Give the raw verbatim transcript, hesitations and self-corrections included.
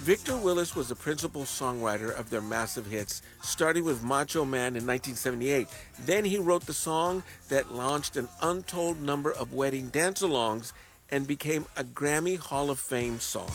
Victor Willis was the principal songwriter of their massive hits, starting with Macho Man in nineteen seventy-eight. Then he wrote the song that launched an untold number of wedding dance-alongs and became a Grammy Hall of Fame song.